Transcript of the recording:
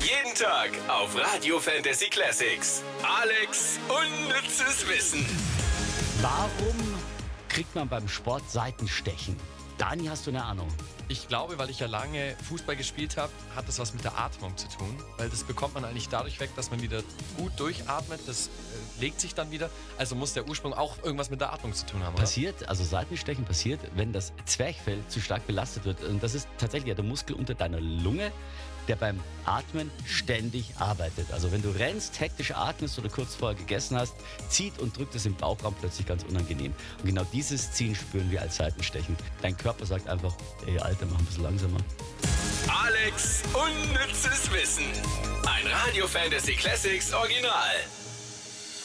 Jeden Tag auf Radio Fantasy Classics. Alex unnützes Wissen. Warum kriegt man beim Sport Seitenstechen? Dani, hast du eine Ahnung? Ich glaube, weil ich ja lange Fußball gespielt habe, hat das was mit der Atmung zu tun. Weil das bekommt man eigentlich dadurch weg, dass man wieder gut durchatmet. Das legt sich dann wieder. Also muss der Ursprung auch irgendwas mit der Atmung zu tun haben, oder? Also Seitenstechen passiert, wenn das Zwerchfell zu stark belastet wird. Und das ist tatsächlich ja der Muskel unter deiner Lunge, der beim Atmen ständig arbeitet. Also wenn du rennst, hektisch atmest oder kurz vorher gegessen hast, zieht und drückt es im Bauchraum plötzlich ganz unangenehm. Und genau dieses Ziehen spüren wir als Seitenstechen. Dein Körper sagt einfach, ey Alter, mach ein bisschen langsamer. Alex unnützes Wissen. Ein Radio Fantasy Classics Original.